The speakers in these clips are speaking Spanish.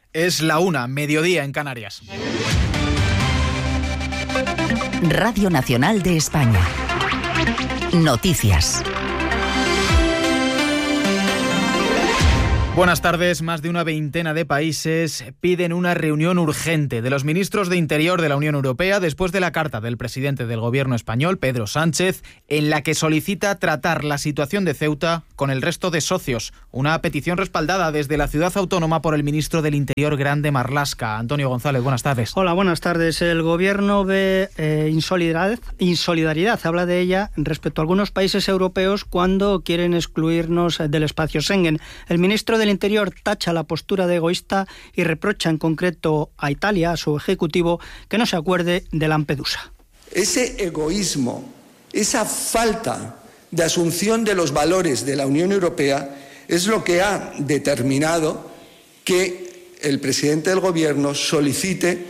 Es la 1, mediodía en Canarias. Radio Nacional de España. Noticias. Buenas tardes. Más de una veintena de países piden una reunión urgente de los ministros de Interior de la Unión Europea después de la carta del presidente del Gobierno español, Pedro Sánchez, en la que solicita tratar la situación de Ceuta con el resto de socios. Una petición respaldada desde la ciudad autónoma por el ministro del Interior, Grande Marlaska. Antonio González, buenas tardes. Hola, buenas tardes. El Gobierno ve insolidaridad, habla de ella respecto a algunos países europeos cuando quieren excluirnos del espacio Schengen. El ministro del Interior tacha la postura de egoísta y reprocha en concreto a Italia, a su ejecutivo, que no se acuerde de Lampedusa. Ese egoísmo, esa falta de asunción de los valores de la Unión Europea es lo que ha determinado que el presidente del Gobierno solicite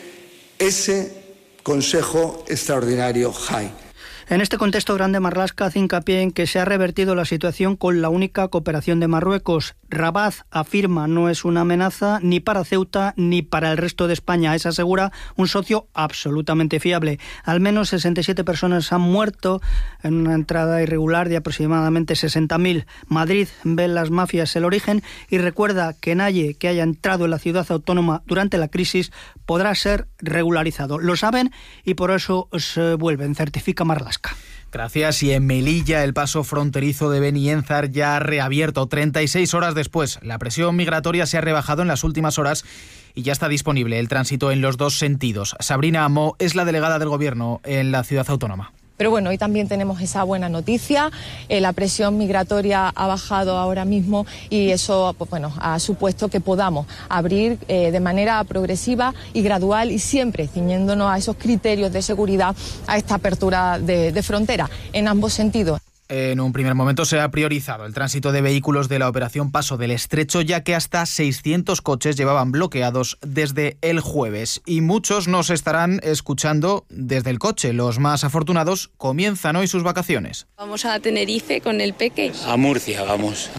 ese Consejo Extraordinario JAI. En este contexto, Grande Marlaska hace hincapié en que se ha revertido la situación con la única cooperación de Marruecos. Rabat afirma no es una amenaza ni para Ceuta ni para el resto de España. Es, asegura, un socio absolutamente fiable. Al menos 67 personas han muerto en una entrada irregular de aproximadamente 60.000. Madrid ve en las mafias el origen y recuerda que nadie que haya entrado en la ciudad autónoma durante la crisis podrá ser regularizado. Lo saben y por eso se vuelven, certifica Marlaska. Gracias. Y en Melilla el paso fronterizo de Benienzar ya ha reabierto 36 horas después. La presión migratoria se ha rebajado en las últimas horas y ya está disponible el tránsito en los dos sentidos. Sabrina Amó es la delegada del Gobierno en la ciudad autónoma. Pero bueno, hoy también tenemos esa buena noticia. La presión migratoria ha bajado ahora mismo y eso ha supuesto que podamos abrir de manera progresiva y gradual y siempre ciñéndonos a esos criterios de seguridad a esta apertura de frontera en ambos sentidos. En un primer momento se ha priorizado el tránsito de vehículos de la operación Paso del Estrecho, ya que hasta 600 coches llevaban bloqueados desde el jueves. Y muchos nos estarán escuchando desde el coche. Los más afortunados comienzan hoy sus vacaciones. Vamos a Tenerife con el peque. A Murcia vamos.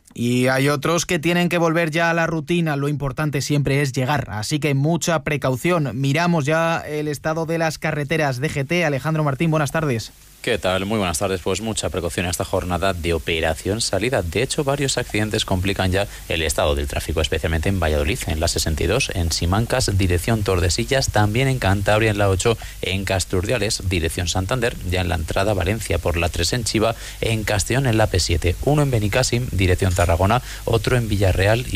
Y hay otros que tienen que volver ya a la rutina. Lo importante siempre es llegar, así que mucha precaución. Miramos ya el estado de las carreteras. DGT, Alejandro Martín, buenas tardes. ¿Qué tal? Muy buenas tardes. Pues mucha precaución en esta jornada de operación salida. De hecho, varios accidentes complican ya el estado del tráfico, especialmente en Valladolid, en la 62, en Simancas, dirección Tordesillas, también en Cantabria, en la 8, en Casturdiales, dirección Santander, ya en la entrada a Valencia por la 3 en Chiva, en Castellón en la P7, uno en Benicàssim, dirección Tarragona, otro en Villarreal,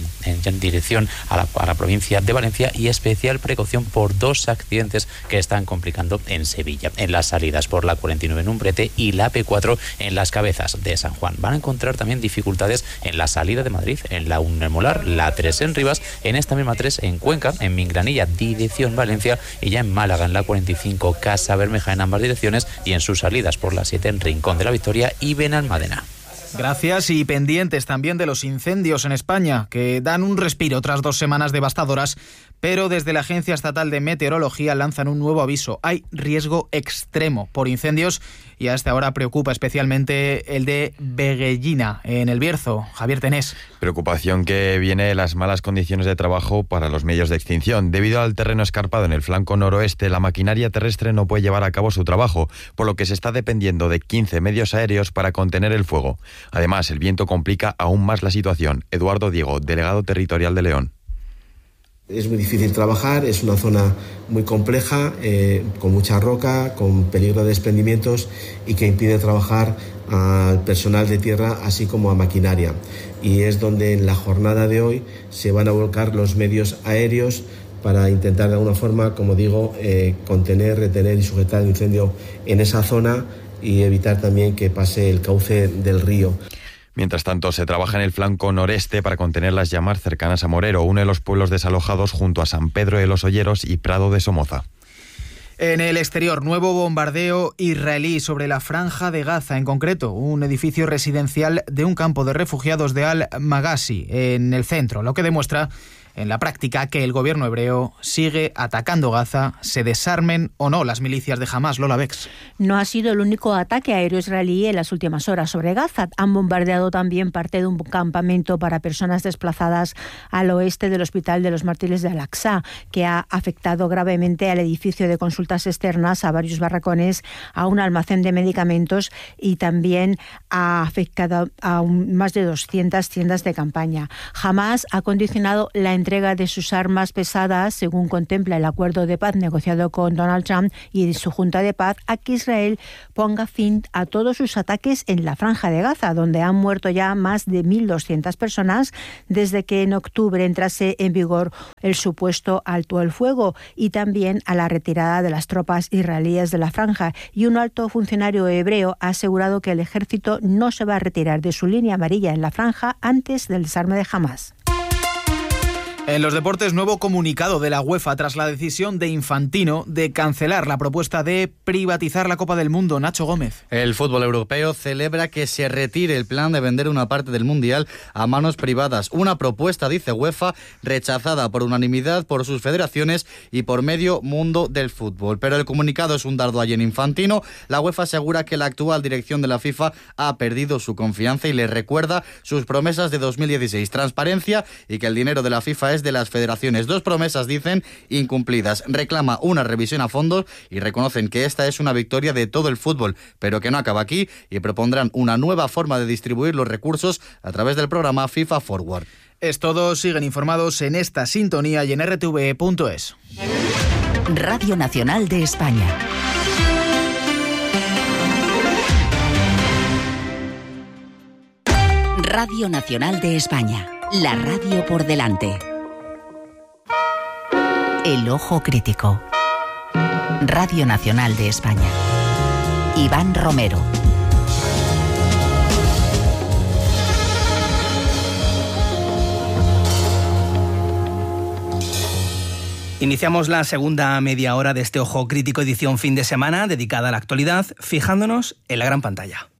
en dirección a la provincia de Valencia, y especial precaución por dos accidentes que están complicando en Sevilla, en las salidas por la 49 en Umbrete y la P4 en Las Cabezas de San Juan. Van a encontrar también dificultades en la salida de Madrid, en la 1 en Molar, la 3 en Rivas, en esta misma 3 en Cuenca, en Mingranilla, dirección Valencia, y ya en Málaga, en la 45, Casa Bermeja en ambas direcciones, y en sus salidas por la 7 en Rincón de la Victoria y Benalmádena. Gracias, y pendientes también de los incendios en España, que dan un respiro tras 2 semanas devastadoras, pero desde la Agencia Estatal de Meteorología lanzan un nuevo aviso. Hay riesgo extremo por incendios y a esta hora preocupa especialmente el de Veguellina, en El Bierzo. Javier Tenés. Preocupación que viene de las malas condiciones de trabajo para los medios de extinción. Debido al terreno escarpado en el flanco noroeste, la maquinaria terrestre no puede llevar a cabo su trabajo, por lo que se está dependiendo de 15 medios aéreos para contener el fuego. Además, el viento complica aún más la situación. Eduardo Diego, delegado territorial de León. Es muy difícil trabajar, es una zona muy compleja, con mucha roca, con peligro de desprendimientos y que impide trabajar al personal de tierra así como a maquinaria. Y es donde en la jornada de hoy se van a volcar los medios aéreos para intentar de alguna forma, como digo, contener, retener y sujetar el incendio en esa zona y evitar también que pase el cauce del río. Mientras tanto, se trabaja en el flanco noreste para contener las llamas cercanas a Morero, uno de los pueblos desalojados junto a San Pedro de los Olleros y Prado de Somoza. En el exterior, nuevo bombardeo israelí sobre la Franja de Gaza, en concreto un edificio residencial de un campo de refugiados de Al-Maghazi, en el centro, lo que demuestra en la práctica que el gobierno hebreo sigue atacando Gaza, se desarmen o no las milicias de Hamás. Lola Bex. No ha sido el único ataque aéreo israelí en las últimas horas sobre Gaza. Han bombardeado también parte de un campamento para personas desplazadas al oeste del Hospital de los Mártires de Al-Aqsa, que ha afectado gravemente al edificio de consultas externas, a varios barracones, a un almacén de medicamentos y también ha afectado a más de 200 tiendas de campaña. Hamás ha condicionado la entrega de sus armas pesadas, según contempla el acuerdo de paz negociado con Donald Trump y su Junta de Paz, a que Israel ponga fin a todos sus ataques en la Franja de Gaza, donde han muerto ya más de 1.200 personas desde que en octubre entrase en vigor el supuesto alto el fuego, y también a la retirada de las tropas israelíes de la Franja. Y un alto funcionario hebreo ha asegurado que el ejército no se va a retirar de su línea amarilla en la Franja antes del desarme de Hamás. En los deportes, nuevo comunicado de la UEFA tras la decisión de Infantino de cancelar la propuesta de privatizar la Copa del Mundo. Nacho Gómez. El fútbol europeo celebra que se retire el plan de vender una parte del Mundial a manos privadas. Una propuesta, dice UEFA, rechazada por unanimidad por sus federaciones y por medio mundo del fútbol. Pero el comunicado es un dardo allí en Infantino. La UEFA asegura que la actual dirección de la FIFA ha perdido su confianza y le recuerda sus promesas de 2016. Transparencia y que el dinero de la FIFA es de las federaciones. Dos promesas, dicen, incumplidas. Reclama una revisión a fondo y reconocen que esta es una victoria de todo el fútbol, pero que no acaba aquí, y propondrán una nueva forma de distribuir los recursos a través del programa FIFA Forward. Es todo. Siguen informados en esta sintonía y en rtve.es. Radio Nacional de España. Radio Nacional de España. La radio por delante. El ojo crítico. Radio Nacional de España. Iván Romero. Iniciamos la segunda media hora de este Ojo Crítico edición fin de semana, dedicada a la actualidad, fijándonos en la gran pantalla.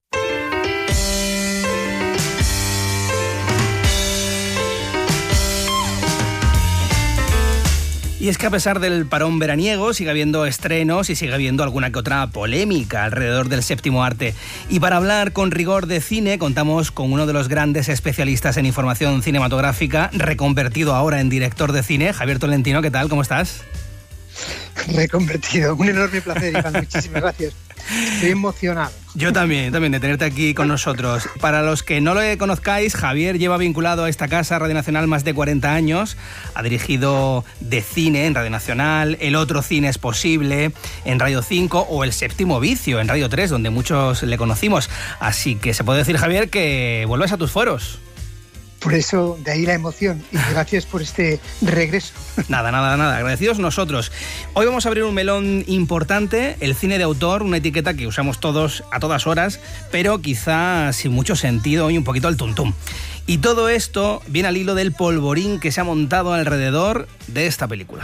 Y es que a pesar del parón veraniego sigue habiendo estrenos y sigue habiendo alguna que otra polémica alrededor del séptimo arte. Y para hablar con rigor de cine contamos con uno de los grandes especialistas en información cinematográfica, reconvertido ahora en director de cine, Javier Tolentino. ¿Qué tal? ¿Cómo estás? Reconvertido. Un enorme placer, Iván. Muchísimas gracias. Estoy emocionado. Yo también de tenerte aquí con nosotros. Para los que no lo conozcáis, Javier lleva vinculado a esta casa, Radio Nacional, más de 40 años. Ha dirigido de cine en Radio Nacional, El otro cine es posible en Radio 5 o El séptimo vicio en Radio 3, donde muchos le conocimos. Así que se puede decir, Javier, que vuelves a tus fueros. Por eso, de ahí la emoción, y gracias por este regreso. Nada, agradecidos nosotros. Hoy vamos a abrir un melón importante, el cine de autor, una etiqueta que usamos todos a todas horas, pero quizá sin mucho sentido y un poquito al tuntum. Y todo esto viene al hilo del polvorín que se ha montado alrededor de esta película.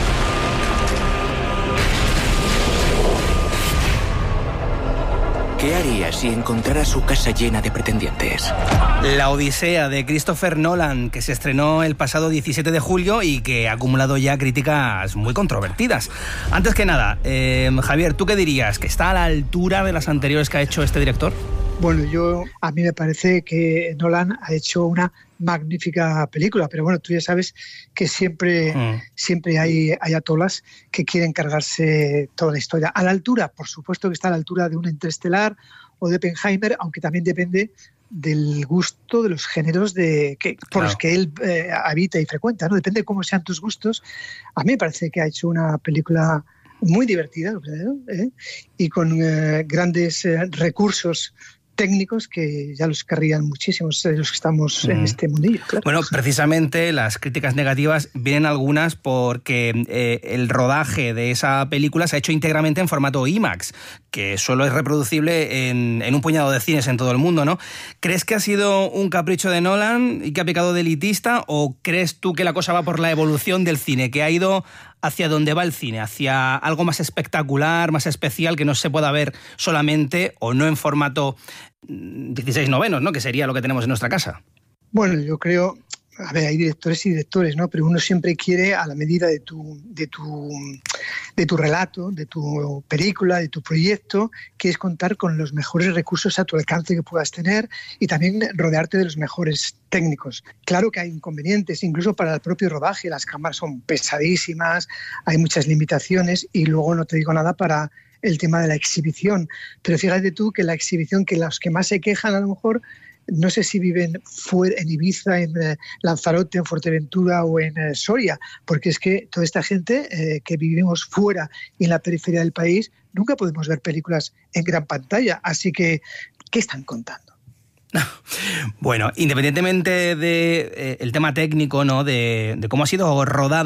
¿Qué haría si encontrara su casa llena de pretendientes? La Odisea de Christopher Nolan, que se estrenó el pasado 17 de julio y que ha acumulado ya críticas muy controvertidas. Antes que nada, Javier, ¿tú qué dirías? ¿Que está a la altura de las anteriores que ha hecho este director? Bueno, a mí me parece que Nolan ha hecho una magnífica película, pero bueno, tú ya sabes que siempre hay ayatolas que quieren cargarse toda la historia. A la altura, por supuesto que está a la altura de un Interestelar o de Oppenheimer, aunque también depende del gusto de los géneros por los que él habita y frecuenta, ¿no? Depende de cómo sean tus gustos. A mí me parece que ha hecho una película muy divertida, y con grandes recursos técnicos que ya los querrían muchísimos los que estamos en este mundillo. Claro. Bueno, precisamente las críticas negativas vienen algunas porque el rodaje de esa película se ha hecho íntegramente en formato IMAX, que solo es reproducible en un puñado de cines en todo el mundo, ¿no? ¿Crees que ha sido un capricho de Nolan y que ha pecado de elitista, o crees tú que la cosa va por la evolución del cine, que ha ido hacia donde va el cine, hacia algo más espectacular, más especial, que no se pueda ver solamente o no en formato 16:9, ¿no? Que sería lo que tenemos en nuestra casa? Bueno, yo creo A ver, hay directores y directores, ¿no? Pero uno siempre quiere, a la medida de tu relato, de tu película, de tu proyecto, quieres contar con los mejores recursos a tu alcance que puedas tener y también rodearte de los mejores técnicos. Claro que hay inconvenientes, incluso para el propio rodaje, las cámaras son pesadísimas, hay muchas limitaciones y luego no te digo nada para el tema de la exhibición. Pero fíjate tú que la exhibición, que los que más se quejan a lo mejor, no sé si viven fuera, en Ibiza, en Lanzarote, en Fuerteventura o en Soria, porque es que toda esta gente que vivimos fuera y en la periferia del país, nunca podemos ver películas en gran pantalla. Así que, ¿qué están contando? Bueno, independientemente del tema técnico, ¿no? De cómo ha sido rodado